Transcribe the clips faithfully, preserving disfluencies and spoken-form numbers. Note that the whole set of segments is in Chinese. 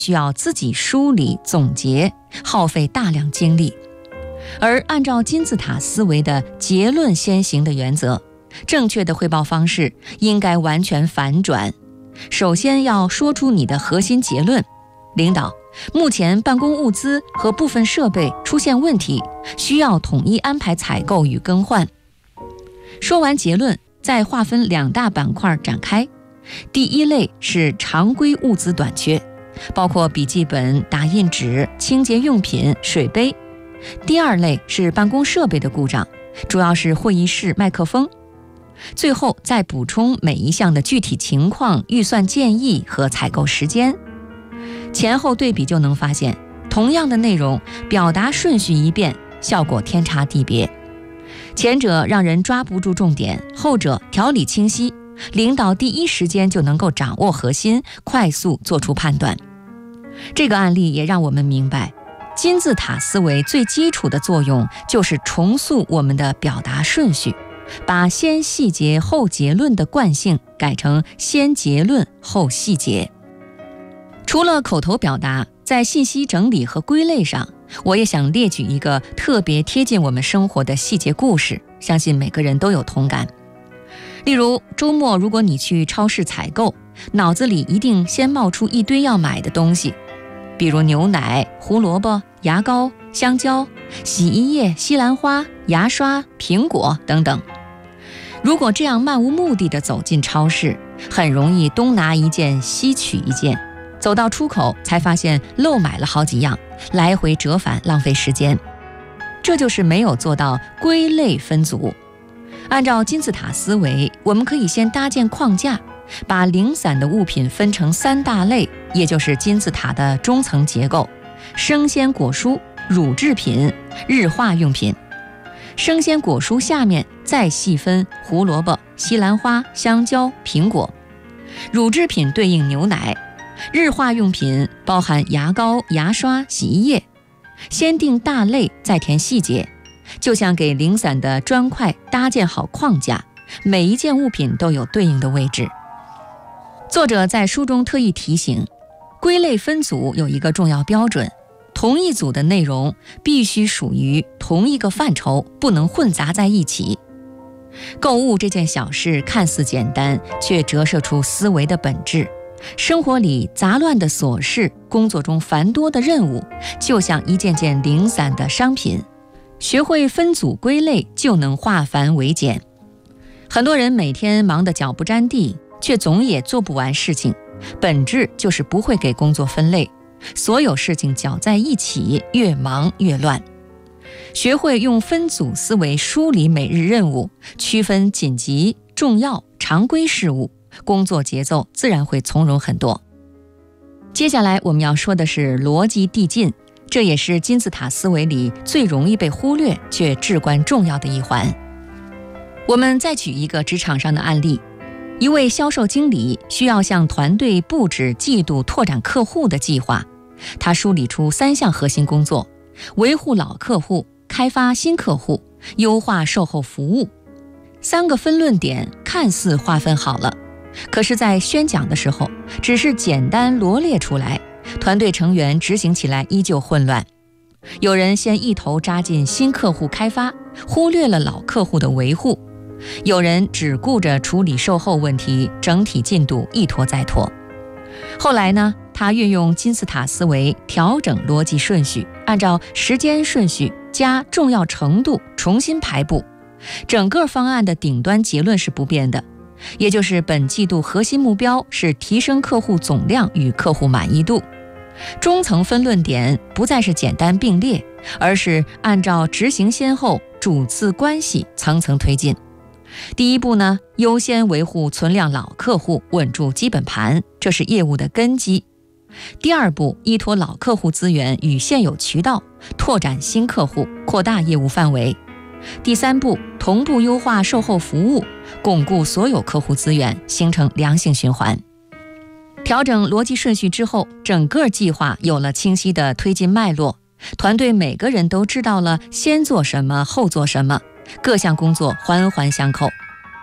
需要自己梳理总结，耗费大量精力。而按照金字塔思维的结论先行的原则，正确的汇报方式应该完全反转。首先要说出你的核心结论，领导，目前办公物资和部分设备出现问题，需要统一安排采购与更换。说完结论，再划分两大板块展开。第一类是常规物资短缺，包括笔记本、打印纸、清洁用品、水杯。第二类是办公设备的故障，主要是会议室麦克风。最后再补充每一项的具体情况、预算建议和采购时间。前后对比就能发现，同样的内容，表达顺序一变，效果天差地别。前者让人抓不住重点，后者条理清晰，领导第一时间就能够掌握核心，快速做出判断。这个案例也让我们明白，金字塔思维最基础的作用就是重塑我们的表达顺序，把先细节后结论的惯性改成先结论后细节。除了口头表达，在信息整理和归类上，我也想列举一个特别贴近我们生活的细节故事，相信每个人都有同感。例如，周末如果你去超市采购，脑子里一定先冒出一堆要买的东西，比如牛奶、胡萝卜、牙膏、香蕉、洗衣液、西兰花、牙刷、苹果等等。如果这样漫无目的地走进超市，很容易东拿一件西取一件，走到出口才发现漏买了好几样，来回折返浪费时间。这就是没有做到归类分组。按照金字塔思维，我们可以先搭建框架，把零散的物品分成三大类，也就是金字塔的中层结构：生鲜果蔬、乳制品、日化用品。生鲜果蔬下面再细分胡萝卜、西兰花、香蕉、苹果。乳制品对应牛奶，日化用品包含牙膏、牙刷、洗衣液。先定大类，再填细节，就像给零散的砖块搭建好框架，每一件物品都有对应的位置。作者在书中特意提醒，归类分组有一个重要标准，同一组的内容必须属于同一个范畴，不能混杂在一起。购物这件小事看似简单，却折射出思维的本质。生活里杂乱的琐事，工作中繁多的任务，就像一件件零散的商品，学会分组归类，就能化繁为简。很多人每天忙得脚不沾地，却总也做不完事情，本质就是不会给工作分类，所有事情搅在一起，越忙越乱。学会用分组思维梳理每日任务，区分紧急、重要、常规事务，工作节奏自然会从容很多。接下来我们要说的是逻辑递进，这也是金字塔思维里最容易被忽略却至关重要的一环。我们再举一个职场上的案例，一位销售经理需要向团队布置季度拓展客户的计划，他梳理出三项核心工作：维护老客户、开发新客户、优化售后服务。三个分论点看似划分好了，可是在宣讲的时候只是简单罗列出来，团队成员执行起来依旧混乱。有人先一头扎进新客户开发，忽略了老客户的维护；有人只顾着处理售后问题，整体进度一拖再拖。后来呢，他运用金字塔思维调整逻辑顺序，按照时间顺序加重要程度重新排布，整个方案的顶端结论是不变的，也就是本季度核心目标是提升客户总量与客户满意度。中层分论点不再是简单并列，而是按照执行先后、主次关系层层推进。第一步呢，优先维护存量老客户，稳住基本盘，这是业务的根基。第二步，依托老客户资源与现有渠道，拓展新客户，扩大业务范围。第三步，同步优化售后服务，巩固所有客户资源，形成良性循环。调整逻辑顺序之后，整个计划有了清晰的推进脉络，团队每个人都知道了先做什么后做什么，各项工作环环相扣。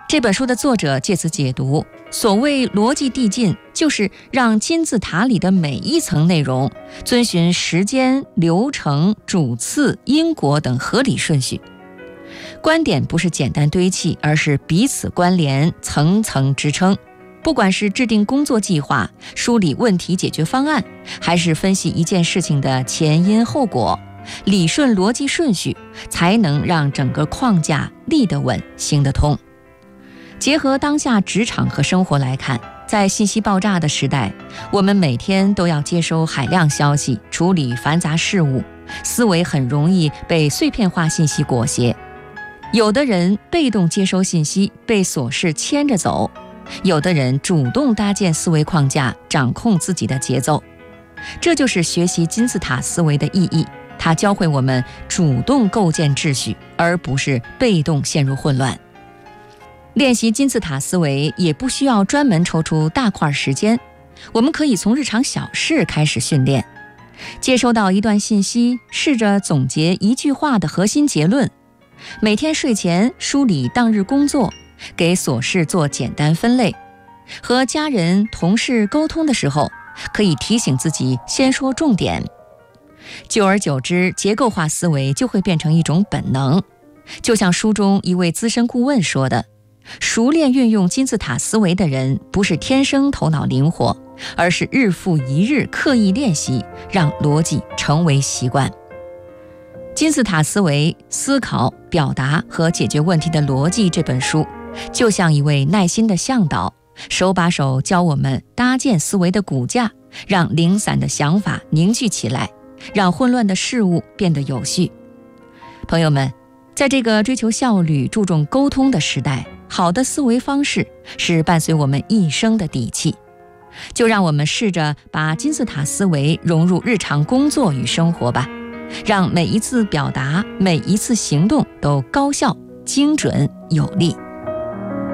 这本书的作者借此解读，所谓逻辑递进，就是让金字塔里的每一层内容遵循时间、流程、主次、因果等合理顺序。观点不是简单堆砌，而是彼此关联，层层支撑。不管是制定工作计划、梳理问题解决方案，还是分析一件事情的前因后果，理顺逻辑顺序，才能让整个框架立得稳、行得通。结合当下职场和生活来看，在信息爆炸的时代，我们每天都要接收海量消息，处理繁杂事务，思维很容易被碎片化信息裹挟。有的人被动接收信息，被琐事牵着走；有的人主动搭建思维框架，掌控自己的节奏。这就是学习金字塔思维的意义，它教会我们主动构建秩序，而不是被动陷入混乱。练习金字塔思维也不需要专门抽出大块时间，我们可以从日常小事开始训练。接收到一段信息，试着总结一句话的核心结论。每天睡前梳理当日工作，给琐事做简单分类。和家人、同事沟通的时候，可以提醒自己先说重点。久而久之，结构化思维就会变成一种本能。就像书中一位资深顾问说的，熟练运用金字塔思维的人，不是天生头脑灵活，而是日复一日刻意练习，让逻辑成为习惯。金字塔思维思考、表达和解决问题的逻辑这本书，就像一位耐心的向导，手把手教我们搭建思维的骨架，让零散的想法凝聚起来，让混乱的事物变得有序。朋友们，在这个追求效率、注重沟通的时代，好的思维方式是伴随我们一生的底气。就让我们试着把金字塔思维融入日常工作与生活吧，让每一次表达、每一次行动都高效、精准、有力。